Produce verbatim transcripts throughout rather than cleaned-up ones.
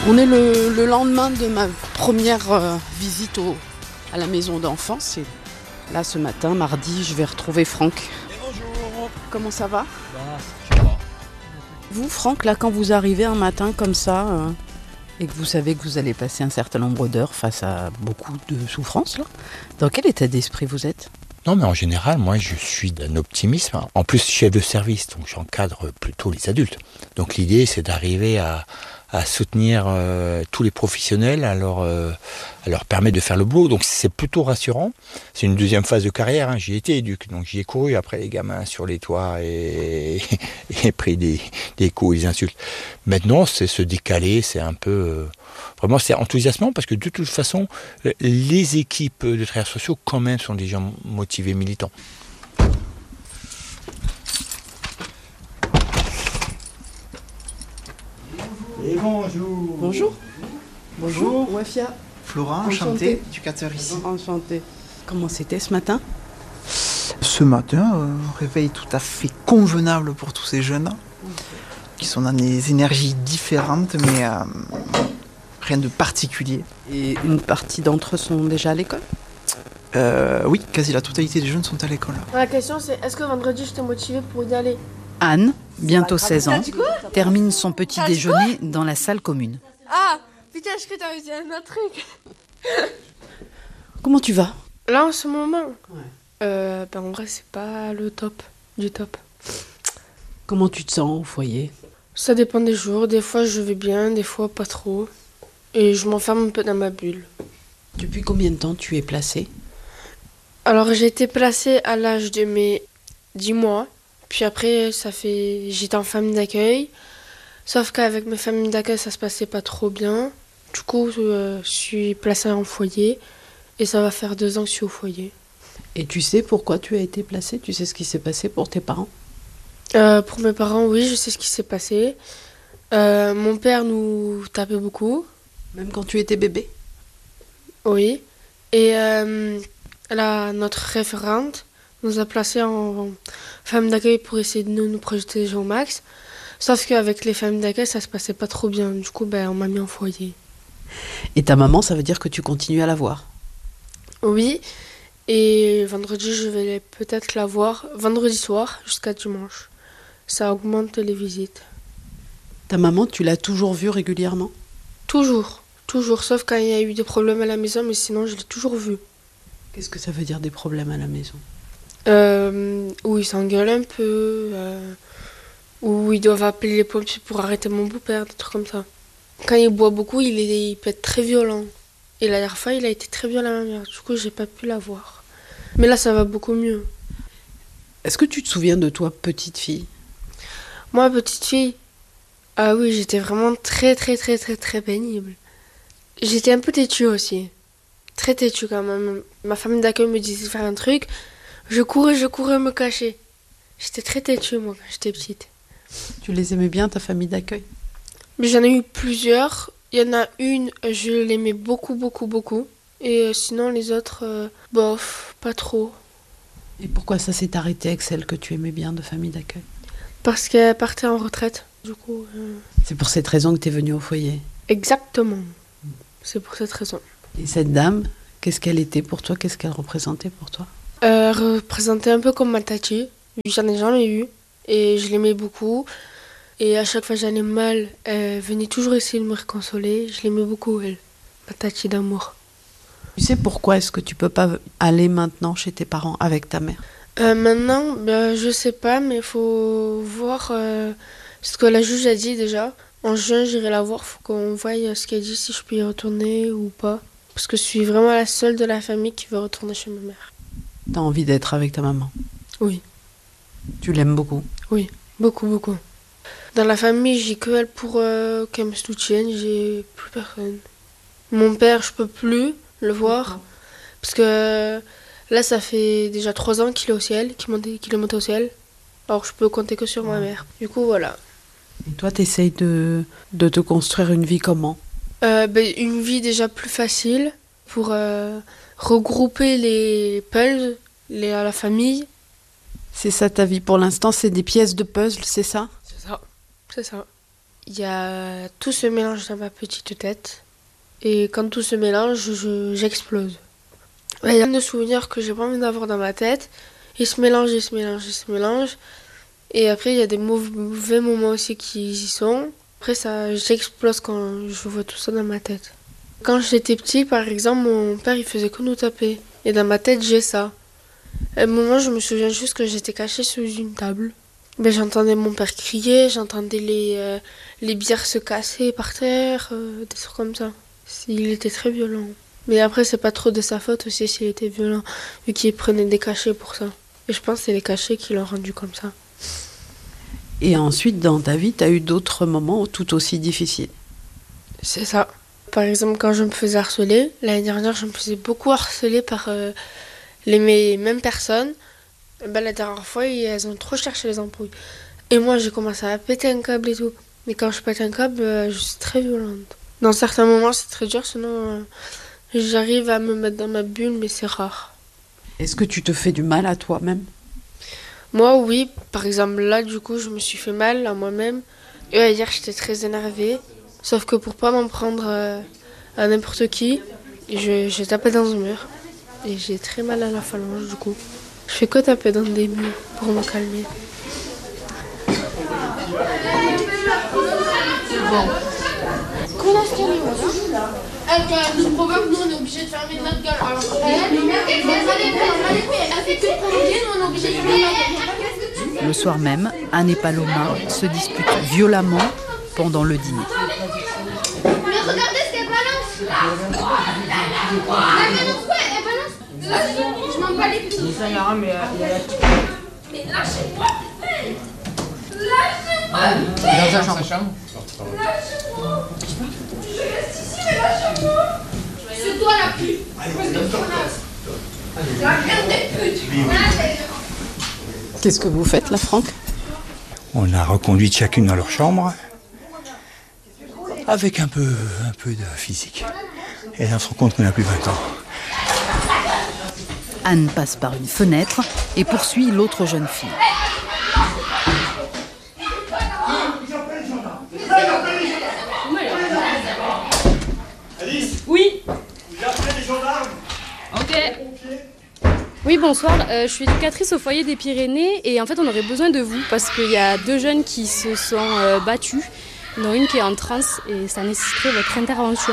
On est le, le lendemain de ma première euh, visite au, à la maison d'enfance. Et là, ce matin, mardi, je vais retrouver Franck. Bonjour. Comment ça va ? Bah, ça va. Vous, Franck, là, quand vous arrivez un matin comme ça, euh, et que vous savez que vous allez passer un certain nombre d'heures face à beaucoup de souffrances, là, dans quel état d'esprit vous êtes ? Non, mais en général, moi, je suis d'un optimisme. En plus, chef de service, donc j'encadre plutôt les adultes. Donc l'idée, c'est d'arriver à, à soutenir euh, tous les professionnels, à leur, euh, à leur permettre de faire le boulot. Donc c'est plutôt rassurant. C'est une deuxième phase de carrière. Hein. J'y ai été éduque, donc j'y ai couru après les gamins sur les toits et, et pris des, des coups et des insultes. Maintenant, c'est se décaler, c'est un peu... Euh, Vraiment, c'est enthousiasmant parce que de toute façon, les équipes de travailleurs sociaux, quand même, sont des gens motivés, militants. Et bonjour. Bonjour. Bonjour, Wafia. Flora, Enchanté. enchanté, éducateur ici. Enchanté. Comment c'était ce matin ? Ce matin, euh, un réveil tout à fait convenable pour tous ces jeunes, qui sont dans des énergies différentes, mais euh, rien de particulier. Et une partie d'entre eux sont déjà à l'école ? Euh, oui, quasi la totalité des jeunes sont à l'école. La question c'est, est-ce que vendredi j'étais motivée pour y aller ? Anne, bientôt seize ans, termine son petit déjeuner dans la salle commune. Ah putain, je crois que t'avais dit un autre truc. Comment tu vas ? Là en ce moment, ouais. euh, ben, en vrai c'est pas le top du top. Comment tu te sens au foyer ? Ça dépend des jours, des fois je vais bien, des fois pas trop. Et je m'enferme un peu dans ma bulle. Depuis combien de temps tu es placée ? Alors j'ai été placée à l'âge de mes dix mois. Puis après, ça fait... j'étais en famille d'accueil. Sauf qu'avec mes familles d'accueil, ça se passait pas trop bien. Du coup, euh, je suis placée en foyer. Et ça va faire deux ans que je suis au foyer. Et tu sais pourquoi tu as été placée ? Tu sais ce qui s'est passé pour tes parents ? euh, Pour mes parents, oui, je sais ce qui s'est passé. Euh, mon père nous tapait beaucoup. Même quand tu étais bébé ? Oui. Et euh, là, notre référente nous a placés en famille d'accueil pour essayer de nous, nous projeter au max. Sauf qu'avec les familles d'accueil, ça se passait pas trop bien. Du coup, ben, on m'a mis en foyer. Et ta maman, ça veut dire que tu continues à la voir ? Oui. Et vendredi, je vais peut-être la voir vendredi soir jusqu'à dimanche. Ça augmente les visites. Ta maman, tu l'as toujours vue régulièrement ? Toujours. Toujours. Sauf quand il y a eu des problèmes à la maison, mais sinon, je l'ai toujours vue. Qu'est-ce que ça veut dire des problèmes à la maison ? Euh, où ils s'engueulent un peu, euh, où ils doivent appeler les pompiers pour arrêter mon beau-père, des trucs comme ça. Quand il boit beaucoup, il, est, il peut être très violent. Et la dernière fois, il a été très violent à ma mère. Du coup, j'ai pas pu la voir. Mais là, ça va beaucoup mieux. Est-ce que tu te souviens de toi, petite fille ? Moi, petite fille, ah oui, j'étais vraiment très, très, très, très, très pénible. J'étais un peu têtue aussi. Très têtue quand même. Ma famille d'accueil me disait de faire un truc. Je courais, je courais me cacher. J'étais très têtue, moi, quand j'étais petite. Tu les aimais bien, ta famille d'accueil ? Mais j'en ai eu plusieurs. Il y en a une, je l'aimais beaucoup, beaucoup, beaucoup. Et euh, sinon, les autres, euh, bof, pas trop. Et pourquoi ça s'est arrêté avec celle que tu aimais bien de famille d'accueil ? Parce qu'elle partait en retraite, du coup. Euh... C'est pour cette raison que tu es venue au foyer ? Exactement. C'est pour cette raison. Et cette dame, qu'est-ce qu'elle était pour toi ? Qu'est-ce qu'elle représentait pour toi ? Euh, représentait un peu comme ma tati. J'en ai jamais eu. Et je l'aimais beaucoup. Et à chaque fois que j'allais mal, elle venait toujours essayer de me réconsoler. Je l'aimais beaucoup, elle. Ma tati d'amour. Tu sais pourquoi est-ce que tu peux pas aller maintenant chez tes parents avec ta mère ? euh, Maintenant, ben, je sais pas, mais il faut voir euh, ce que la juge a dit déjà. En juin, j'irai la voir. Il faut qu'on voie ce qu'elle dit, si je peux y retourner ou pas. Parce que je suis vraiment la seule de la famille qui veut retourner chez ma mère. T'as envie d'être avec ta maman ? Oui. Tu l'aimes beaucoup ? Oui, beaucoup, beaucoup. Dans la famille, j'ai que elle pour euh, qu'elle me soutienne, j'ai plus personne. Mon père, je peux plus le voir, parce que là, ça fait déjà trois ans qu'il est au ciel, qu'il, monte, qu'il est monté au ciel. Alors, je peux compter que sur ma mère. Du coup, voilà. Et toi, t'essayes de, de te construire une vie comment ? euh, ben, Une vie déjà plus facile, pour euh, regrouper les puzzles, les, à la famille. C'est ça ta vie pour l'instant, c'est des pièces de puzzle, c'est ça ? C'est ça, c'est ça. il y a tout se mélange dans ma petite tête. Et quand tout se mélange, je, j'explose. Il y a des souvenirs que j'ai pas envie d'avoir dans ma tête. Ils se mélangent, ils se mélangent, ils se mélangent. Et après, il y a des mauvais moments aussi qui y sont. Après, ça, j'explose quand je vois tout ça dans ma tête. Quand j'étais petit, par exemple, mon père, il faisait que nous taper. Et dans ma tête, j'ai ça. À un moment, je me souviens juste que j'étais cachée sous une table. Ben, j'entendais mon père crier, j'entendais les, euh, les bières se casser par terre, euh, des trucs comme ça. Il était très violent. Mais après, c'est pas trop de sa faute aussi s'il était violent, vu qu'il prenait des cachets pour ça. Et je pense que c'est les cachets qui l'ont rendu comme ça. Et ensuite, dans ta vie, tu as eu d'autres moments tout aussi difficiles. C'est ça. Par exemple, quand je me faisais harceler, l'année dernière, je me faisais beaucoup harceler par euh, les mêmes personnes. Ben, la dernière fois, elles ont trop cherché les embrouilles. Et moi, j'ai commencé à péter un câble et tout. Mais quand je pète un câble, euh, je suis très violente. Dans certains moments, c'est très dur, sinon euh, j'arrive à me mettre dans ma bulle, mais c'est rare. Est-ce que tu te fais du mal à toi-même ? Moi, oui. Par exemple, là, du coup, je me suis fait mal à moi-même. Et hier, j'étais très énervée. Sauf que pour pas m'en prendre euh, à n'importe qui, je, j'ai tapé dans un mur. Et j'ai très mal à la phalange, du coup. Je fais que taper dans des murs pour me calmer. Bon. Qu'on a ce qu'on est, elle nous provoque, nous on est obligé de fermer notre gueule. Alors, elle fait que provoquer, nous on est obligé de fermer notre gueule. Le soir même, Anne et Paloma se disputent violemment pendant le dîner. Mais regardez ce qu'elle balance. Elle balance quoi? Elle balance. Lâchez-moi. Je m'en bats les couilles. Mais lâchez-moi. Lâchez-moi. Dans sa chambre. Lâchez-moi. Je reste ici, mais lâchez-moi. C'est toi la pute. La reine des putes. Qu'est-ce que vous faites là, Franck ? On a reconduit chacune dans leur chambre avec un peu, un peu de physique. Et on se rend compte qu'on n'a plus vingt ans. Anne passe par une fenêtre et poursuit l'autre jeune fille. Oui. Vous appelez les gendarmes ? Ok. Oui, bonsoir. Euh, je suis éducatrice au foyer des Pyrénées et en fait, on aurait besoin de vous parce qu'il y a deux jeunes qui se sont euh, battus, dont une qui est en transe et ça nécessiterait votre intervention.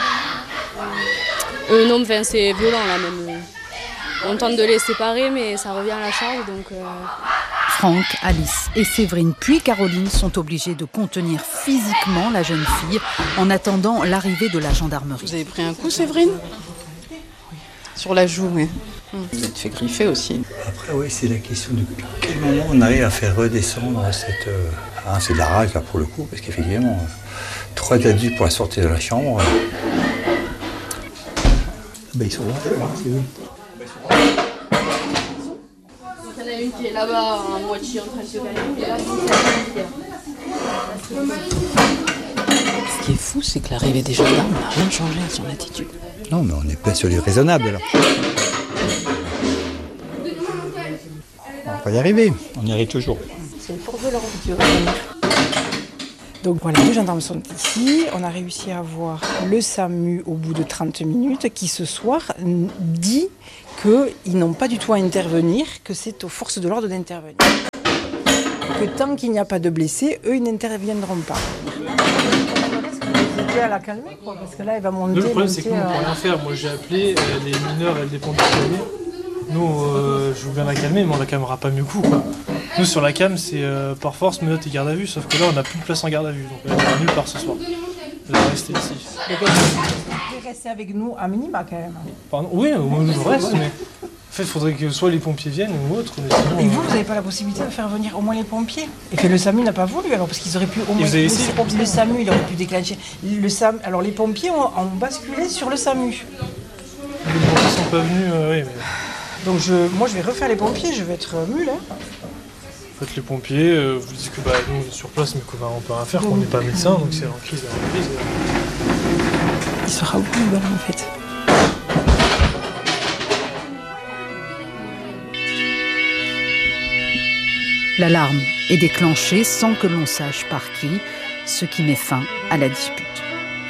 Euh, non, enfin, c'est violent là même. On tente de les séparer, mais ça revient à la charge, donc. Euh... Franck, Alice et Séverine puis Caroline sont obligés de contenir physiquement la jeune fille en attendant l'arrivée de la gendarmerie. Vous avez pris un coup, Séverine ? Oui. Sur la joue, oui. Vous êtes fait griffer aussi. Après, oui, c'est la question de quel moment on arrive à faire redescendre cette... Euh, hein, c'est de la rage, là, pour le coup, parce qu'effectivement, euh, trois adultes pour la sortir de la chambre... Euh, ben, ils sont là, c'est eux. Il y en a une qui est là-bas, en moitié en train de se calmer, et là, Ce qui est fou, c'est que l'arrivée des gendarmes n'a rien changé à son attitude. Non, mais on est pas sur du raisonnable, là. On va y arriver, on y arrive toujours. C'est pour vous leur dire. Donc voilà, les gendarmes sont ici. On a réussi à avoir le SAMU au bout de trente minutes qui ce soir dit qu'ils n'ont pas du tout à intervenir, que c'est aux forces de l'ordre d'intervenir. Que tant qu'il n'y a pas de blessés, eux, ils n'interviendront pas. Vous à la calmer, quoi, parce que là, elle va monter. Le problème, monter, c'est que nous, on ne peut rien faire. Moi, j'ai appelé euh, les mineurs et les pompiers. Nous, euh, je veux bien la calmer, mais on la calmera pas mieux coup, quoi. Nous, sur la cam, c'est euh, par force menottes et garde à vue, sauf que là, on n'a plus de place en garde à vue, donc elle est nulle part ce soir. Elle va rester ici. Vous pouvez rester avec nous à minima, quand même. Pardon, oui, moi, je reste, mais en fait, il faudrait que soit les pompiers viennent ou autre. Mais sinon, et vous, euh... vous n'avez pas la possibilité de faire venir au moins les pompiers? Et que le SAMU n'a pas voulu, alors, parce qu'ils auraient pu au moins... Vous avez essayé, le, le SAMU, il aurait pu déclencher... Le SAMU, alors, les pompiers ont, ont basculé sur le SAMU. Les pompiers sont pas venus, euh, oui, mais... Donc je, moi je vais refaire les pompiers, je vais être mule. Hein. En fait, les pompiers, euh, vous dites que bah, nous on est sur place, mais qu'on va, on peut rien faire, qu'on n'est pas médecin, donc c'est en crise, en crise. Il sera où le ballon en fait? L'alarme est déclenchée sans que l'on sache par qui. ce qui met fin à la dispute.